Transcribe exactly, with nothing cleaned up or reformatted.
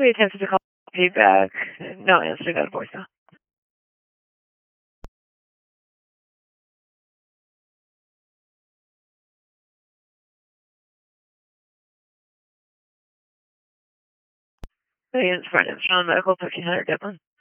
We attempted to call feedback. No answer, got a voicemail. Against Brennan, Sean Medical, fifteen hundred Devlin.